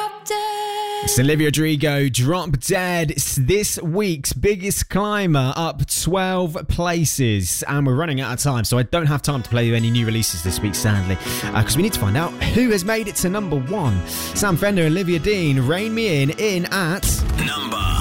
It's Olivia Rodrigo, Drop Dead. It's this week's biggest climber, up 12 places. And we're running out of time, so I don't have time to play you any new releases this week, sadly. Because we need to find out who has made it to number 1. Sam Fender and Olivia Dean, Rein Me In at... Number